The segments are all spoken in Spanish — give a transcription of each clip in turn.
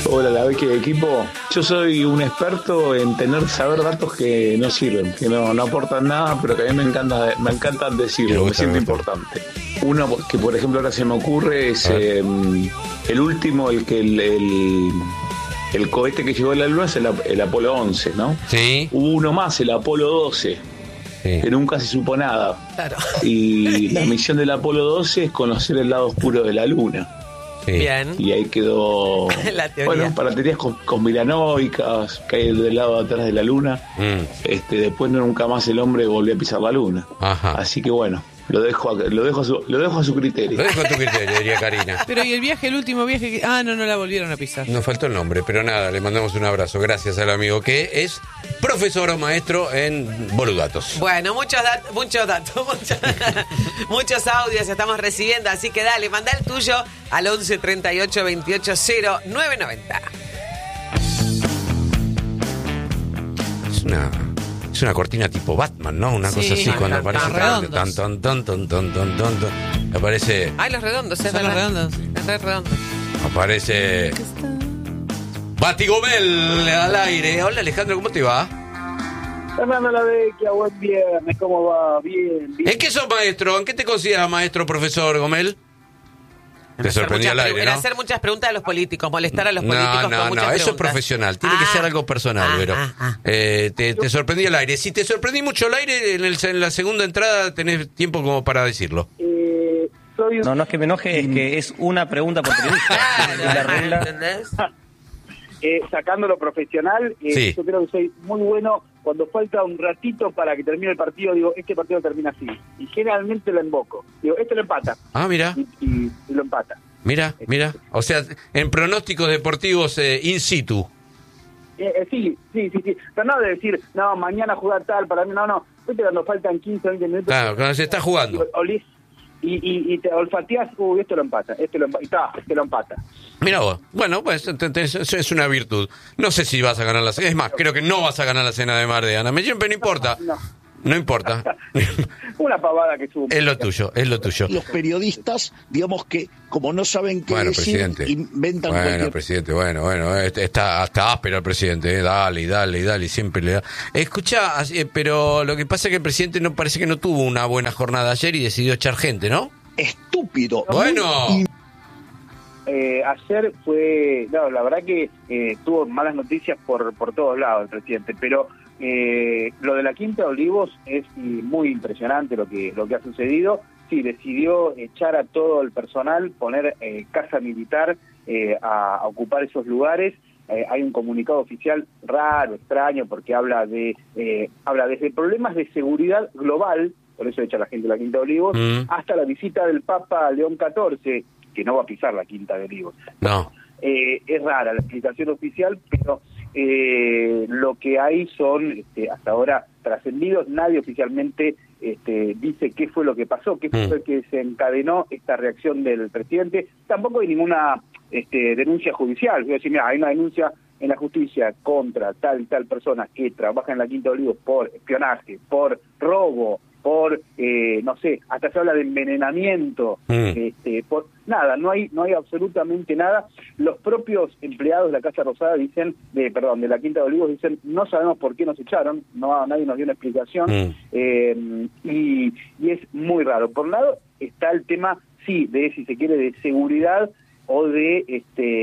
Hola, la Becky de equipo. Yo soy un experto en saber datos que no sirven, que no aportan nada, pero que a mí me encantan decirlo, me siento importante. Uno que por ejemplo ahora se me ocurre es el último, el cohete que llegó a la Luna es el Apolo 11, ¿no? Sí. Hubo uno más, el Apolo 12, que nunca se supo nada. Claro. Y la misión del Apolo 12 es conocer el lado oscuro de la Luna. Sí. Bien. Y ahí quedó, La teoría. bueno, para teorías conspiranoicas, que hay del lado de atrás de la Luna. Después nunca más el hombre volvió a pisar la Luna. Ajá. Así que bueno, lo dejo a su criterio. Lo dejo a tu criterio, diría Karina. Pero y el último viaje que... no la volvieron a pisar. Nos faltó el nombre, pero nada, le mandamos un abrazo. Gracias al amigo que es profesor o maestro en Boludatos. Bueno, muchos datos, muchos audios estamos recibiendo, así que dale, manda el tuyo al 11 38 28 0990. Es una cortina tipo Batman, ¿no? Una cosa así, cuando aparece aparece. Ay, los redondos, Son los redondos. Es re redondo. Aparece Batigomel al aire. Hola Alejandro, ¿cómo te va? Fernando La Vecchia, buen viernes, ¿cómo va? Bien. ¿En qué sos maestro? ¿En qué te consideras maestro, profesor Gomel? Te sorprendí al aire, En ¿no? hacer muchas preguntas a los políticos, molestar a los políticos con muchas preguntas. Eso es profesional, tiene que ser algo personal, pero te sorprendí al aire. Si te sorprendí mucho al aire, en la segunda entrada tenés tiempo como para decirlo. No es que me enoje, es que es una pregunta por periodista. La regla. ¿Entendés? Sacando lo profesional, Sí. yo creo que soy muy bueno cuando falta un ratito para que termine el partido. Digo, este partido termina así. Y generalmente lo invoco. Digo, este lo empata. Ah, mira. Y lo empata. Mira. O sea, en pronósticos deportivos in situ. Sí. Pero no de decir, no, mañana jugar tal, para mí, no. Viste cuando faltan 15 o 20 minutos. Claro, cuando se está jugando. Olís y te olfateás, esto lo empata. Este lo empata. Mira vos. Bueno, pues eso es una virtud. No sé si vas a ganar la cena. Es más, creo que no vas a ganar la cena de Mar de Ana. Pero no importa. No importa. Una pavada que subo. Es lo tuyo. Los periodistas, digamos que como no saben qué decir, presidente. inventan Bueno, cualquier... presidente, bueno, está áspero el presidente, dale, siempre le da. Escuchá, pero lo que pasa es que el presidente parece que no tuvo una buena jornada ayer y decidió echar gente, ¿no? Estúpido. Bueno. Ayer fue, la verdad que tuvo malas noticias por todos lados el presidente, pero lo de la Quinta de Olivos es muy impresionante lo que ha sucedido. Sí, decidió echar a todo el personal, poner casa militar a ocupar esos lugares. Hay un comunicado oficial raro, extraño, porque habla desde problemas de seguridad global, por eso echa a la gente de la Quinta de Olivos, hasta la visita del Papa León XIV, que no va a pisar la Quinta de Olivos. No. Es rara la explicación oficial, pero lo que hay son, hasta ahora, trascendidos. Nadie oficialmente dice qué fue lo que pasó, qué fue lo que desencadenó esta reacción del presidente. Tampoco hay ninguna denuncia judicial. Voy a decir, mira, hay una denuncia en la justicia contra tal y tal persona que trabaja en la Quinta de Olivos por espionaje, por robo, por, no sé, hasta se habla de envenenamiento, por nada, no hay absolutamente nada. Los propios empleados de la Casa Rosada dicen, de la Quinta de Olivos dicen, no sabemos por qué nos echaron, nadie nos dio una explicación, y es muy raro. Por un lado está el tema, sí, de, si se quiere, de seguridad o de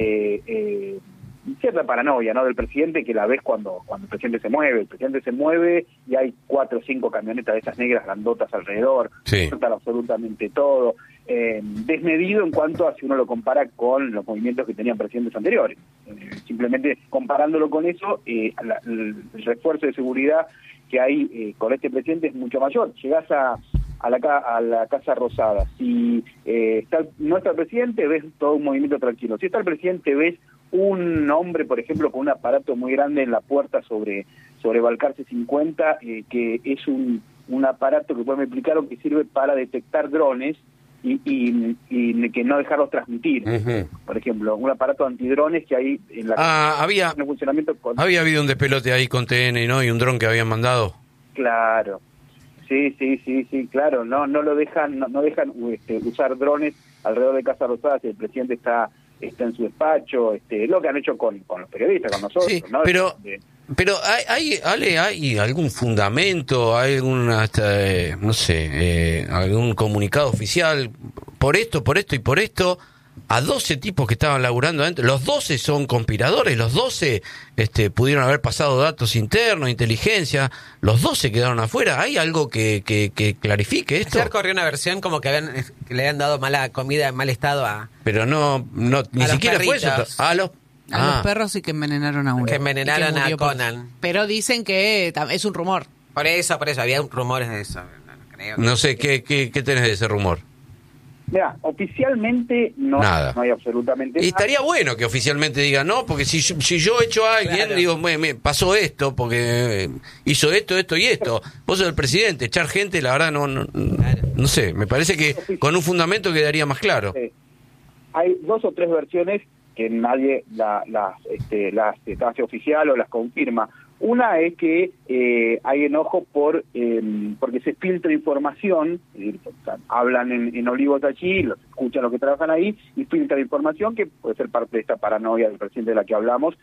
cierta paranoia, ¿no?, del presidente, que la ves cuando el presidente se mueve. El presidente se mueve y hay 4 o 5 camionetas de esas negras grandotas alrededor, cortan absolutamente todo. Desmedido en cuanto a si uno lo compara con los movimientos que tenían presidentes anteriores. Simplemente comparándolo con eso, el refuerzo de seguridad que hay con este presidente es mucho mayor. Llegás a la Casa Rosada, si no está el presidente, ves todo un movimiento tranquilo. Si está el presidente, ves un hombre, por ejemplo, con un aparato muy grande en la puerta sobre Balcarce 50, que es un aparato que me explicaron que sirve para detectar drones y que no dejarlos transmitir. Por ejemplo, un aparato antidrones que hay en la en funcionamiento había habido un despelote ahí con TN, ¿no? Y un dron que habían mandado. Claro. Sí, claro, no dejan usar drones alrededor de Casa Rosada si el presidente está está en su despacho, lo que han hecho con los periodistas, con nosotros, sí, ¿no? Pero ¿hay algún fundamento, hay alguna, no sé, algún comunicado oficial por esto y por esto? A 12 tipos que estaban laburando adentro, los 12 son conspiradores, los 12 pudieron haber pasado datos internos, inteligencia, los 12 quedaron afuera. ¿Hay algo que clarifique esto? Ayer corrió una versión como que le habían dado mala comida en mal estado a... Pero no ni siquiera fue eso. A los perros sí que envenenaron a uno. Que envenenaron a Conan. Pero dicen que es un rumor. Por eso, había rumores de eso. No sé, ¿qué tenés de ese rumor? Mira, oficialmente no hay absolutamente nada. Y estaría bueno que oficialmente digan, no, porque si yo echo a alguien, claro, digo, me pasó esto, porque hizo esto y esto. Vos sos el presidente, echar gente, la verdad, no sé, me parece que con un fundamento quedaría más claro. Hay 2 o 3 versiones que nadie las hace oficial o las confirma. Una es que hay enojo porque se filtra información, es decir, hablan en Olivos allí, los escuchan los que trabajan ahí, y filtran información que puede ser parte de esta paranoia del presidente de la que hablamos.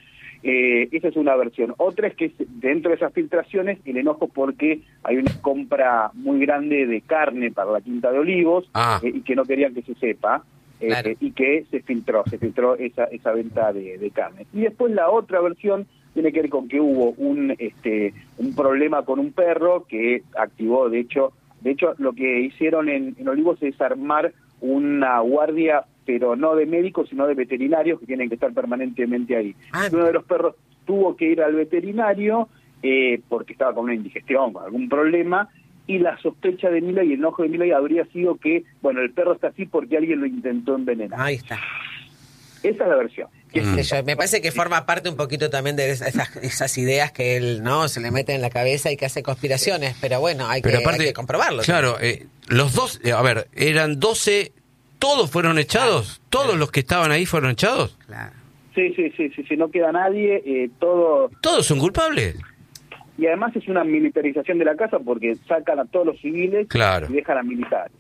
Esa es una versión. Otra es que dentro de esas filtraciones el enojo porque hay una compra muy grande de carne para la Quinta de Olivos y que no querían que se sepa. Claro. Y que se filtró esa venta de carne. Y después la otra versión tiene que ver con que hubo un problema con un perro que activó, de hecho lo que hicieron en Olivos es armar una guardia, pero no de médicos, sino de veterinarios que tienen que estar permanentemente ahí. Uno de los perros tuvo que ir al veterinario porque estaba con una indigestión, con algún problema, y la sospecha de Milei y el enojo de Milei habría sido que, bueno, el perro está así porque alguien lo intentó envenenar. Ahí está. Esa es la versión. Me parece que forma parte un poquito también de esas ideas que él se le mete en la cabeza y que hace conspiraciones, pero bueno, hay que comprobarlo. Claro, los dos, eran 12, ¿todos fueron echados? ¿Todos los que estaban ahí fueron echados? Claro. Sí, no queda nadie, ¿Todos son culpables? Y además es una militarización de la casa porque sacan a todos los civiles y dejan a militares.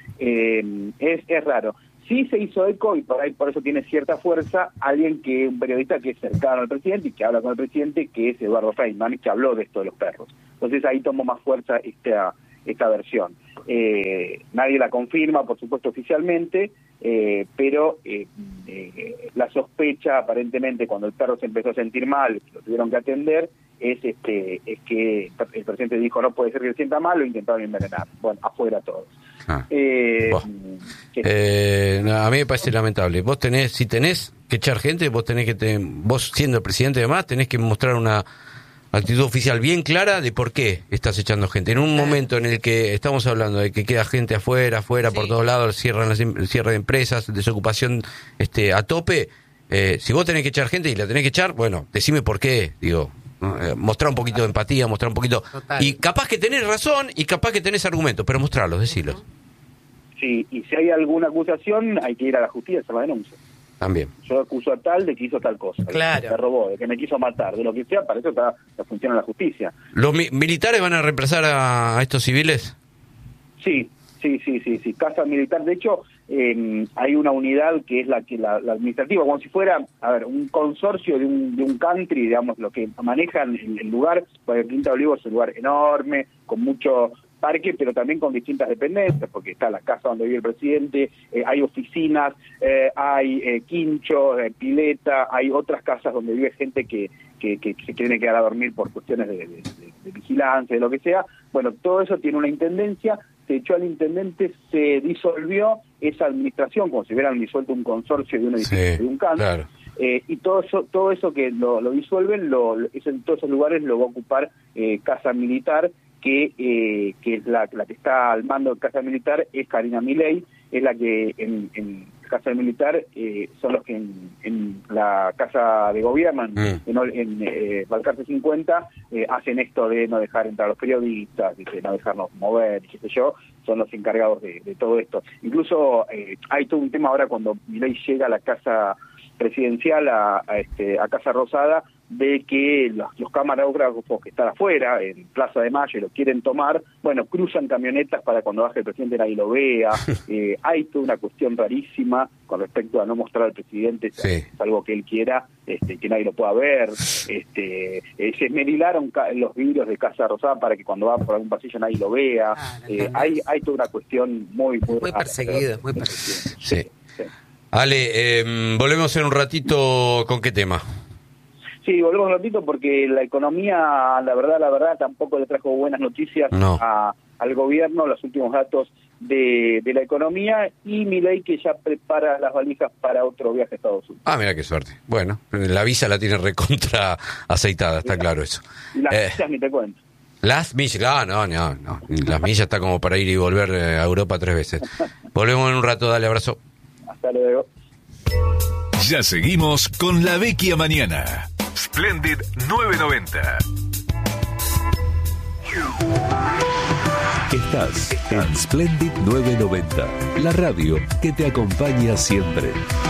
Es raro. Sí se hizo eco, y por eso tiene cierta fuerza, un periodista que es cercano al presidente y que habla con el presidente, que es Eduardo Feynman, que habló de esto de los perros. Entonces ahí tomó más fuerza esta versión. Nadie la confirma, por supuesto, oficialmente, pero la sospecha, aparentemente, cuando el perro se empezó a sentir mal, lo tuvieron que atender, es que el presidente dijo, no puede ser que se sienta mal, lo intentaron envenenar. Bueno, afuera todos. A mí me parece lamentable. Si tenés que echar gente, vos siendo el presidente además, tenés que mostrar una actitud oficial bien clara de por qué estás echando gente. En un momento en el que estamos hablando de que queda gente afuera por todos lados, cierre de empresas, desocupación a tope, si vos tenés que echar gente y la tenés que echar, bueno, decime por qué, mostrar un poquito de empatía, mostrar un poquito. Total. Y capaz que tenés razón y capaz que tenés argumentos, pero mostrarlos, decilos. Sí, y si hay alguna acusación, hay que ir a la justicia a hacer la denuncia. También. Yo acuso a tal de que hizo tal cosa, claro, de que robó, de que me quiso matar, de lo que sea, para eso está la función de la justicia. ¿Los militares van a represar a estos civiles? Sí. Casa militar, de hecho, hay una unidad que es la administrativa, como si fuera, un consorcio de un country, digamos, lo que manejan el lugar, porque Quinta de Olivos es un lugar enorme, con mucho parque, pero también con distintas dependencias, porque está la casa donde vive el presidente, hay oficinas, hay quinchos, pileta, hay otras casas donde vive gente que se tiene que quedar a dormir por cuestiones de vigilancia, de lo que sea. Bueno, todo eso tiene una intendencia, se echó al intendente, se disolvió esa administración, como si hubieran disuelto un consorcio de un edificio, de un canto, claro. Y todo eso que lo disuelven, en todos esos lugares lo va a ocupar Casa Militar, que es la que está al mando de Casa Militar, es Karina Milei, es la que en Casa Militar son los que en la Casa de Gobierno, en Balcarce 50, hacen esto de no dejar entrar a los periodistas, de no dejarnos mover, qué sé yo, son los encargados de todo esto. Incluso hay todo un tema ahora cuando Milei llega a la Casa presidencial a Casa Rosada, ve que los camarógrafos que están afuera, en Plaza de Mayo, y lo quieren tomar, bueno, cruzan camionetas para cuando baje el presidente nadie lo vea. Hay toda una cuestión rarísima con respecto a no mostrar al presidente, salvo que él quiera, que nadie lo pueda ver. Se esmerilaron los vidrios de Casa Rosada para que cuando va por algún pasillo nadie lo vea. Hay toda una cuestión muy perseguida, muy perseguida. Sí. Ale, volvemos en un ratito. ¿Con qué tema? Sí, volvemos un ratito porque la economía, la verdad, tampoco le trajo buenas noticias al gobierno, los últimos datos de la economía, y Milei que ya prepara las valijas para otro viaje a Estados Unidos. Mira qué suerte. Bueno, la visa la tiene recontra aceitada, está claro eso. Y las millas ni te cuento. Las millas, no. Las millas está como para ir y volver a Europa 3 veces. Volvemos en un rato, dale, abrazo. Hasta luego. Ya seguimos con La Vecchia Mañana. Splendid 990. Estás en Splendid 990, la radio que te acompaña siempre.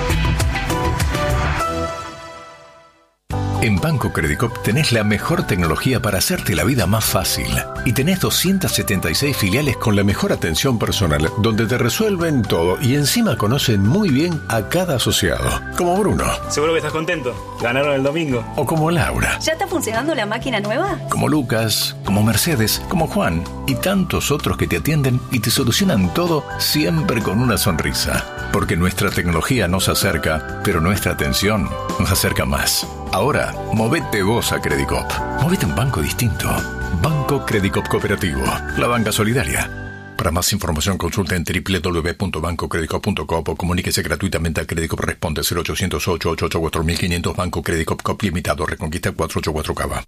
En Banco Credicop tenés la mejor tecnología para hacerte la vida más fácil. Y tenés 276 filiales con la mejor atención personal, donde te resuelven todo y encima conocen muy bien a cada asociado. Como Bruno. Seguro que estás contento. Ganaron el domingo. O como Laura. ¿Ya está funcionando la máquina nueva? Como Lucas, como Mercedes, como Juan y tantos otros que te atienden y te solucionan todo siempre con una sonrisa. Porque nuestra tecnología nos acerca, pero nuestra atención nos acerca más. Ahora, movete vos a Credicop. Movete a un banco distinto. Banco Credicop Cooperativo. La banca solidaria. Para más información consulta en www.bancocredicop.com o comuníquese gratuitamente a Credicop. Responde 0800-888-4500. Banco Credicop Cop Limitado. Reconquista 484 Cava.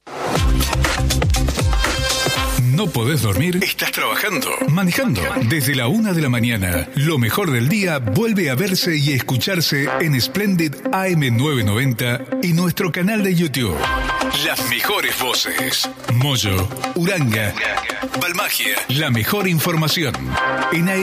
¿No podés dormir? ¿Estás trabajando? ¿Manejando? Desde la 1 de la mañana, lo mejor del día vuelve a verse y escucharse en Splendid AM990 y nuestro canal de YouTube. Las mejores voces. Moyo, Uranga, Balmagia. La mejor información. En